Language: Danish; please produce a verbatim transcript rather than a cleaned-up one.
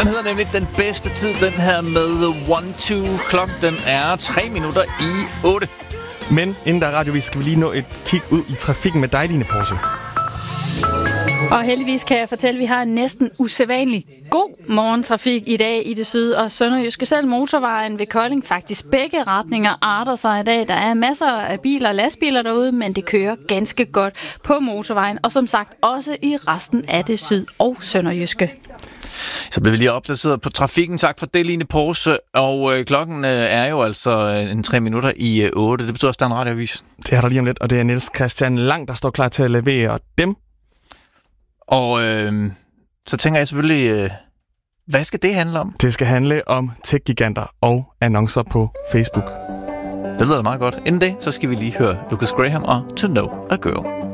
Den hedder nemlig Den Bedste Tid, den her med one two. Klokken den er tre minutter i otte. Men inden der er radiovis, skal vi lige nå et kig ud i trafikken med dig, Line Porsche. Og heldigvis kan jeg fortælle, at vi har en næsten usædvanlig god morgentrafik i dag i det syd- og sønderjyske. Selv motorvejen ved Kolding, faktisk begge retninger, arter sig i dag. Der er masser af biler og lastbiler derude, men det kører ganske godt på motorvejen. Og som sagt også i resten af det syd- og sønderjyske. Så bliver vi lige opdateret på trafikken. Tak for det, Line Porsche. Og øh, klokken øh, er jo altså en tre minutter i øh, otte. Det betyder også, at der er en radioavis. Det er der lige om lidt, og det er Niels Christian Lang, der står klar til at levere dem. Og øh, så tænker jeg selvfølgelig, øh, hvad skal det handle om? Det skal handle om tech-giganter og annoncer på Facebook. Det lyder meget godt. Inden det, så skal vi lige høre Lucas Graham og To Know a Girl.